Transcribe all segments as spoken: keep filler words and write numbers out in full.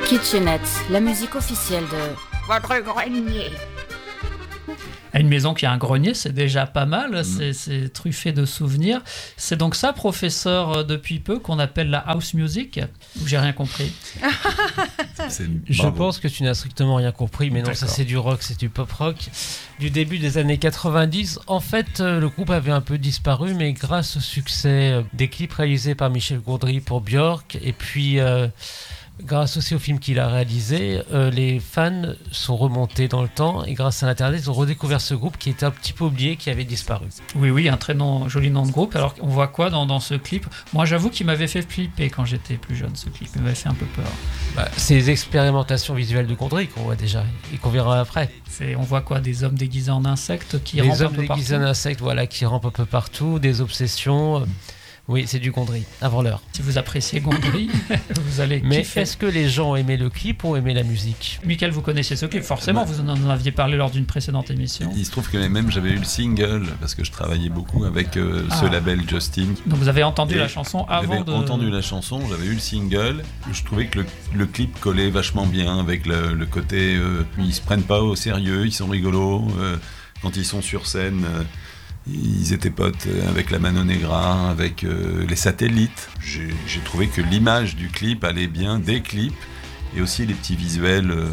Kitchenette, la musique officielle de votre grenier. Une maison qui a un grenier, c'est déjà pas mal, mmh. c'est, c'est truffé de souvenirs. C'est donc ça, professeur, depuis peu, qu'on appelle la house music ? Ou j'ai rien compris ? Je pense que tu n'as strictement rien compris, mais non, D'accord. ça c'est du rock, c'est du pop rock. Du début des années quatre-vingt-dix, en fait, le groupe avait un peu disparu, mais grâce au succès des clips réalisés par Michel Gondry pour Björk, et puis... Euh, grâce aussi au film qu'il a réalisé, euh, les fans sont remontés dans le temps et grâce à Internet, ils ont redécouvert ce groupe qui était un petit peu oublié, qui avait disparu. Oui, oui, un très nom, joli nom de groupe. Alors, on voit quoi dans, dans ce clip ? Moi, j'avoue qu'il m'avait fait flipper quand j'étais plus jeune, ce clip. Il m'avait fait un peu peur. Bah, c'est les expérimentations visuelles de Gondry qu'on voit déjà et qu'on verra après. C'est, on voit quoi ? Des hommes déguisés en insectes qui des rampent un hommes peu déguisés en partout. insectes, voilà, qui rampent un peu partout, des obsessions... Oui, c'est du Gondry, avant l'heure. Si vous appréciez Gondry, vous allez Mais kiffer. est-ce que les gens ont aimé le clip ou aimé la musique ? Mickaël, vous connaissez ce clip, forcément, Ouais. vous en aviez parlé lors d'une précédente émission. Il se trouve que même j'avais eu le single, parce que je travaillais beaucoup avec euh, ce Ah. label Justin. Donc vous avez entendu Et la chanson avant J'avais de... entendu la chanson, j'avais eu le single. Je trouvais que le, le clip collait vachement bien avec le, le côté... Euh, ils se prennent pas au sérieux, ils sont rigolos. Euh, quand ils sont sur scène... Euh, Ils étaient potes avec la Mano Negra, avec euh, les satellites. J'ai, j'ai trouvé que l'image du clip allait bien, des clips, et aussi les petits visuels euh,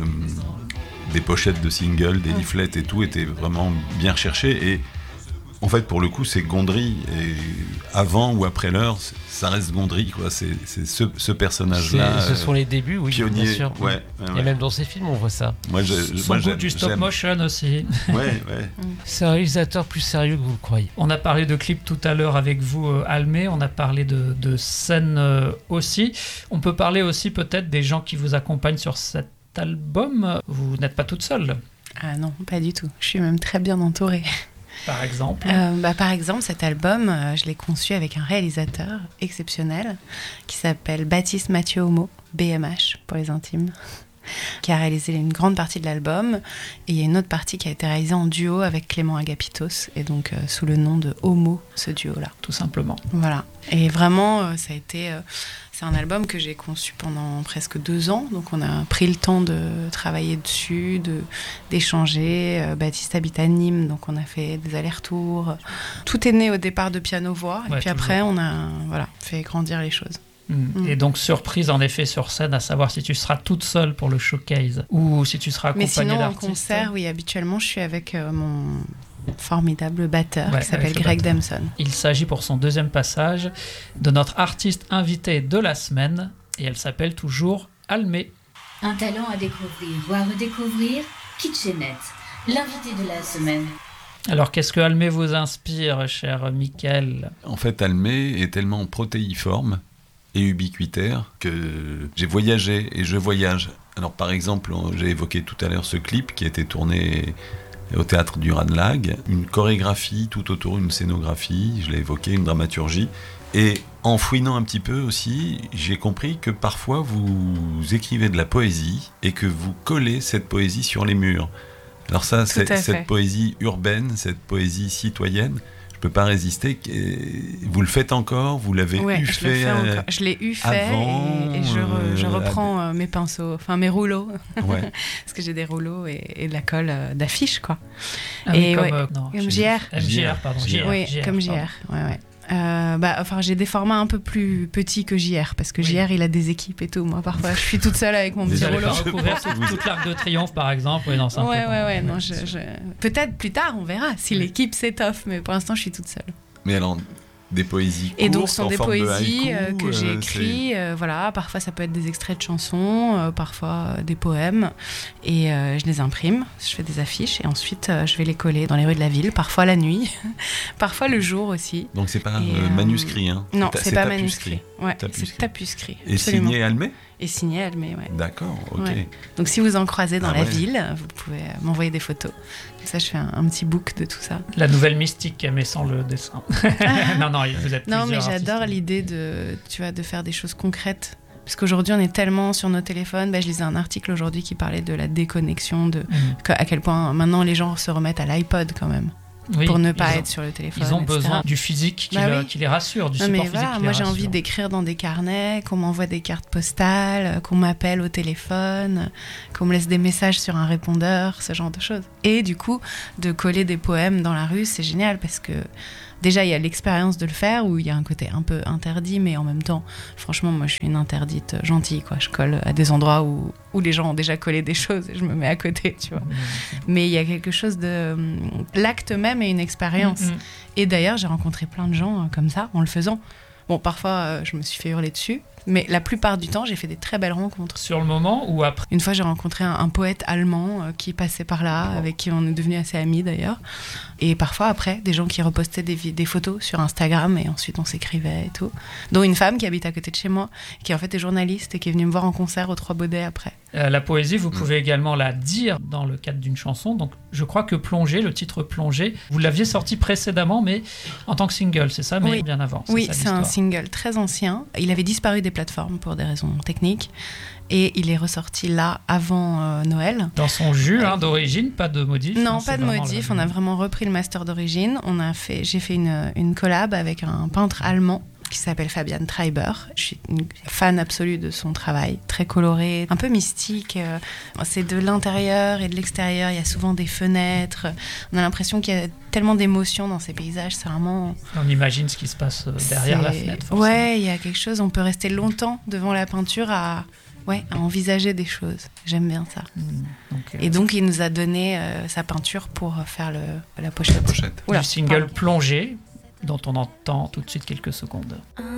des pochettes de singles, des leaflets et tout, étaient vraiment bien recherchés. Et en fait, pour le coup, c'est Gondry. Et avant ou après l'heure, ça reste Gondry, quoi. C'est, c'est ce, ce personnage-là. C'est, ce sont les débuts, oui, pionnier. bien sûr. Ouais, ouais, ouais. Et même dans ces films, on voit ça. Moi, j'ai, Son moi, goût j'aime, du stop j'aime. motion aussi. Ouais, ouais. C'est un réalisateur plus sérieux que vous le croyez. On a parlé de clips tout à l'heure avec vous, euh, Almé. On a parlé de, de scènes euh, aussi. On peut parler aussi peut-être des gens qui vous accompagnent sur cet album. Vous n'êtes pas toute seule, Ah non, pas du tout. Je suis même très bien entourée. par exemple. Euh, bah, par exemple, cet album, euh, je l'ai conçu avec un réalisateur exceptionnel qui s'appelle Baptiste Mathieu Homo, B M H pour les intimes, qui a réalisé une grande partie de l'album. Et il y a une autre partie qui a été réalisée en duo avec Clément Agapitos, et donc euh, sous le nom de Homo, ce duo-là. Tout simplement. Voilà. Et vraiment, euh, ça a été... Euh, c'est un album que j'ai conçu pendant presque deux ans, donc on a pris le temps de travailler dessus, de, d'échanger. Euh, Baptiste habite à Nîmes, donc on a fait des allers-retours. Tout est né au départ de piano-voix, Ouais, et puis toujours. après on a voilà, fait grandir les choses. Mm. Et donc surprise en effet sur scène, à savoir si tu seras toute seule pour le showcase ou si tu seras Mais accompagnée sinon, en d'artistes. concert, oui, habituellement, je suis avec euh, mon formidable batteur Ouais, qui s'appelle avec le Greg batteur. Damson. Il s'agit pour son deuxième passage de notre artiste invitée de la semaine et elle s'appelle toujours Almé. Un talent à découvrir ou à redécouvrir, Kitchenette, l'invité de la semaine. Alors qu'est-ce que Almé vous inspire, cher Mickaël ? En fait, Almé est tellement protéiforme et ubiquitaire que j'ai voyagé et je voyage. Alors par exemple, j'ai évoqué tout à l'heure ce clip qui a été tourné au théâtre du Ranelagh, une chorégraphie tout autour, une scénographie, je l'ai évoqué, une dramaturgie. Et en fouinant un petit peu aussi, j'ai compris que parfois vous écrivez de la poésie et que vous collez cette poésie sur les murs. Alors ça, c'est, à fait. cette poésie urbaine, cette poésie citoyenne, je peux pas résister. Vous le faites encore, vous l'avez Ouais, eu je fait, le fais euh, encore. Je l'ai eu fait avant, et, et je, re- je euh, reprends euh, mes pinceaux, enfin mes rouleaux, Ouais. parce que j'ai des rouleaux et, et de la colle euh, d'affiches, quoi. Ah oui, Et comme, ouais. euh, non, Comme j'ai- J R. M J R, pardon. J R, Oui, J R, comme J R. pardon. Ouais, ouais. Euh, bah, enfin, j'ai des formats un peu plus petits que J R, parce que Oui. J R, il a des équipes et tout. Moi, parfois, je suis toute seule avec mon Vous petit Vous allez rouleau. faire recouvrir toute, toute l'arc de triomphe, par exemple. Oui, non, c'est un Ouais, peu ouais, grand. ouais. Non, je, je... Peut-être plus tard, on verra si l'équipe s'étoffe, mais pour l'instant, je suis toute seule. Mais alors, des poésies courtes, Et donc, ce sont en des forme de poésies haïku, euh, que j'ai euh, écrites. euh, voilà, parfois, ça peut être des extraits de chansons, euh, parfois euh, des poèmes. Et euh, je les imprime, je fais des affiches, et ensuite, euh, je vais les coller dans les rues de la ville, parfois la nuit, parfois le jour aussi. Donc c'est pas Et, euh, euh, manuscrit, hein. Non, ta- c'est, pas tapuscrit. manuscrit. Ouais, Tapuscrit. c'est tapuscrit. Et absolument. signé Almé. Et signé Almé, ouais. D'accord, ok. Ouais. Donc si vous en croisez dans Ah la ouais. ville, vous pouvez euh, m'envoyer des photos. Comme ça, je fais un, un petit book de tout ça. La nouvelle mystique, mais sans le dessin. non, non, vous êtes Non, mais plusieurs j'adore artistes. l'idée de, tu vois, de faire des choses concrètes. Parce qu'aujourd'hui, on est tellement sur nos téléphones. Bah, je lisais un article aujourd'hui qui parlait de la déconnexion, de Mhm. que- à quel point maintenant les gens se remettent à l'iPod quand même. Oui, pour ne pas ont, être sur le téléphone. Ils ont et cetera. besoin du physique qui, bah le, oui. qui les rassure, du non, support mais physique voilà, qui moi les j'ai rassure. envie d'écrire dans des carnets, qu'on m'envoie des cartes postales, qu'on m'appelle au téléphone, qu'on me laisse des messages sur un répondeur, ce genre de choses. Et du coup, de coller des poèmes dans la rue, c'est génial parce que déjà, il y a l'expérience de le faire où il y a un côté un peu interdit, mais en même temps, franchement, moi, je suis une interdite gentille, quoi. Je colle à des endroits où, où les gens ont déjà collé des choses et je me mets à côté, tu vois. Mmh. Mais il y a quelque chose de... L'acte même est une expérience. Mmh. Et d'ailleurs, j'ai rencontré plein de gens comme ça, en le faisant. Bon, parfois, euh, je me suis fait hurler dessus, mais la plupart du temps, j'ai fait des très belles rencontres. Sur le moment ou après ? Une fois, j'ai rencontré un, un poète allemand euh, qui passait par là, oh. avec qui on est devenus assez amis d'ailleurs. Et parfois, après, des gens qui repostaient des, des photos sur Instagram et ensuite on s'écrivait et tout. Dont une femme qui habite à côté de chez moi, qui en fait est journaliste et qui est venue me voir en concert aux Trois Baudets après. Euh, la poésie, vous pouvez également la dire dans le cadre d'une chanson. Donc, je crois que Plongée, le titre Plongée, vous l'aviez sorti précédemment, mais en tant que single, c'est ça, mais oui. bien avant. C'est oui, ça, c'est un single très ancien. Il avait disparu des plateformes pour des raisons techniques. Et il est ressorti là avant euh, Noël. Dans son jus hein, d'origine, pas de modif. Non, hein, pas de modif. On a vraiment repris le master d'origine. On a fait, j'ai fait une, une collab avec un peintre allemand qui s'appelle Fabian Treiber. Je suis une fan absolue de son travail, très coloré, un peu mystique. C'est de l'intérieur et de l'extérieur. Il y a souvent des fenêtres. On a l'impression qu'il y a tellement d'émotions dans ces paysages. C'est vraiment... On imagine ce qui se passe derrière c'est... la fenêtre. Forcément. Ouais, il y a quelque chose. On peut rester longtemps devant la peinture à... Ouais, à envisager des choses. J'aime bien ça. Mmh, donc, euh, et donc, il nous a donné euh, sa peinture pour faire le, la pochette. La pochette. Du single Plongée, dont on entend tout de suite quelques secondes.